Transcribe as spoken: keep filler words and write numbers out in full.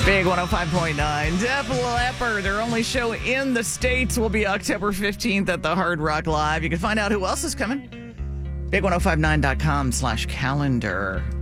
Big one oh five point nine. Def Leppard, their only show in the States, will be October fifteenth at the Hard Rock Live. You can find out who else is coming. big ten fifty-nine dot com slash calendar.